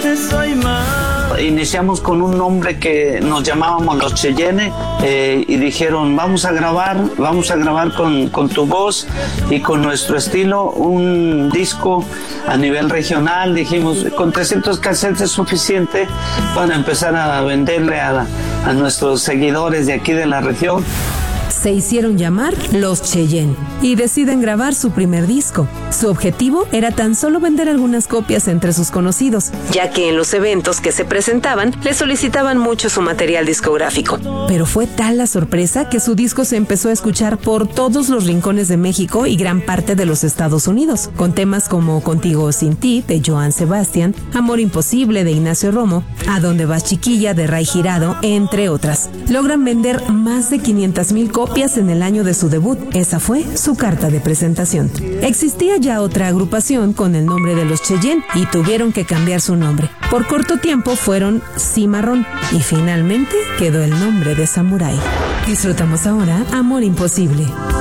Iniciamos con un nombre que nos llamábamos Los Cheyenne y dijeron vamos a grabar con tu voz y con nuestro estilo un disco a nivel regional. Dijimos con 300 cassettes es suficiente para empezar a venderle a nuestros seguidores de aquí de la región. Se hicieron llamar Los Cheyenne y deciden grabar su primer disco. Su objetivo era tan solo vender algunas copias entre sus conocidos, ya que en los eventos que se presentaban le solicitaban mucho su material discográfico. Pero fue tal la sorpresa que su disco se empezó a escuchar por todos los rincones de México y gran parte de los Estados Unidos, con temas como Contigo o Sin Ti, de Joan Sebastián, Amor Imposible, de Ignacio Romo, A Dónde Vas Chiquilla, de Ray Girado, entre otras. Logran vender más de 500,000 copias en el año de su debut. Esa fue su carta de presentación. Existía ya otra agrupación con el nombre de Los Cheyenne y tuvieron que cambiar su nombre. Por corto tiempo fueron Cimarrón y finalmente quedó el nombre de Samurai. Disfrutamos ahora Amor Imposible.